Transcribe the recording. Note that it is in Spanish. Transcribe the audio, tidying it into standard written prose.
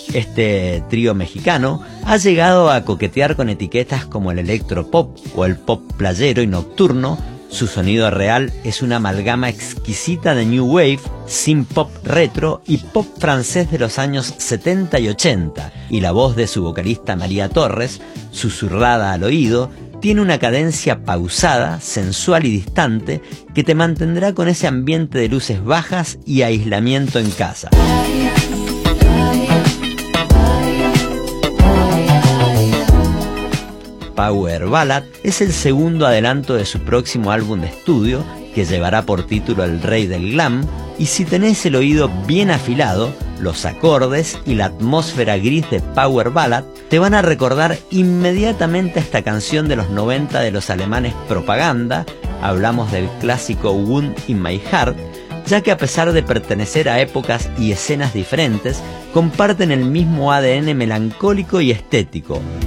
Este trío mexicano ha llegado a coquetear con etiquetas como el electropop o el pop playero y nocturno. Su sonido real es una amalgama exquisita de new wave, synth pop retro y pop francés de los años 70 y 80, y la voz de su vocalista María Torres, susurrada al oído, tiene una cadencia pausada, sensual y distante que te mantendrá con ese ambiente de luces bajas y aislamiento en casa. Power Ballad es el segundo adelanto de su próximo álbum de estudio, que llevará por título El Rey del Glam, y si tenés el oído bien afilado, los acordes y la atmósfera gris de Power Ballad te van a recordar inmediatamente a esta canción de los 90 de los alemanes Propaganda. Hablamos del clásico Wound in My Heart, ya que a pesar de pertenecer a épocas y escenas diferentes, comparten el mismo ADN melancólico y estético.